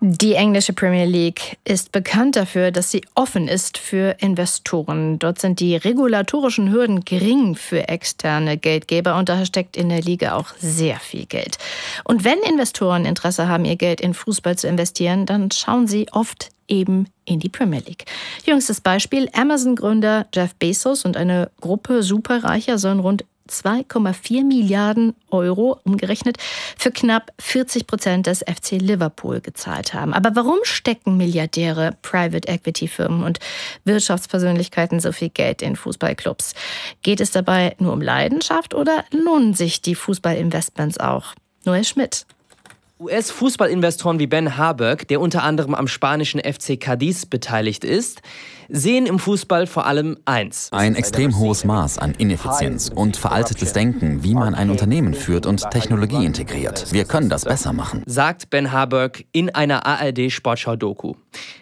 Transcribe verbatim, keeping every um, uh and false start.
Die englische Premier League ist bekannt dafür, dass sie offen ist für Investoren. Dort sind die regulatorischen Hürden gering für externe Geldgeber und daher steckt in der Liga auch sehr viel Geld. Und wenn Investoren Interesse haben, ihr Geld in Fußball zu investieren, dann schauen sie oft eben in die Premier League. Jüngstes Beispiel: Amazon-Gründer Jeff Bezos und eine Gruppe Superreicher sollen rund zwei Komma vier Milliarden Euro umgerechnet für knapp vierzig Prozent des F C Liverpool gezahlt haben. Aber warum stecken Milliardäre, Private-Equity-Firmen und Wirtschaftspersönlichkeiten so viel Geld in Fußballclubs? Geht es dabei nur um Leidenschaft oder lohnen sich die Fußballinvestments auch? Noel Schmidt. U S-Fußballinvestoren wie Ben Harburg, der unter anderem am spanischen F C Cadiz beteiligt ist, sehen im Fußball vor allem eins: ein extrem hohes Maß an Ineffizienz und veraltetes Denken, wie man ein Unternehmen führt und Technologie integriert. Wir können das besser machen, sagt Ben Harburg in einer A R D-Sportschau-Doku.